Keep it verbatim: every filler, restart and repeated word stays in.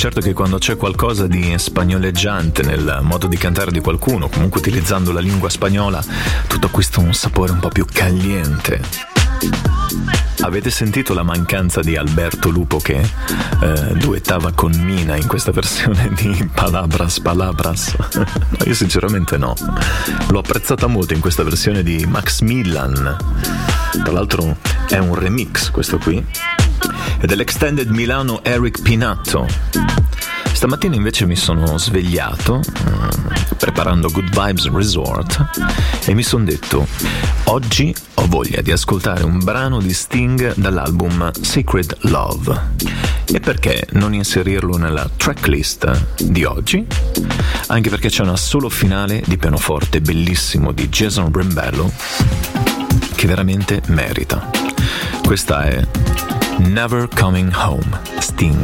certo che quando c'è qualcosa di spagnoleggiante nel modo di cantare di qualcuno, comunque utilizzando la lingua spagnola, tutto acquista un sapore un po' più caliente. Avete sentito la mancanza di Alberto Lupo che eh, duettava con Mina in questa versione di Palabras Palabras? Io sinceramente no. L'ho apprezzata molto in questa versione di Max Millan. Tra l'altro è un remix questo qui, ed è l'Extended Milano Eric Pinatto. Stamattina invece mi sono svegliato eh, preparando Good Vibes Resort e mi sono detto: oggi ho voglia di ascoltare un brano di Sting dall'album Secret Love, e perché non inserirlo nella tracklist di oggi? Anche perché c'è un assolo finale di pianoforte bellissimo di Jason Brembello che veramente merita. Questa è Never Coming Home, Sting.